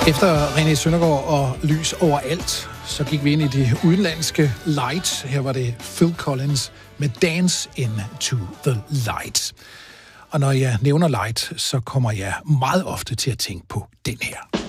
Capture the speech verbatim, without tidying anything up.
Efter René Søndergaard og Lys overalt, så gik vi ind i de udenlandske light. Her var det Phil Collins med Dance into the Light. Og når jeg nævner light, så kommer jeg meget ofte til at tænke på den her.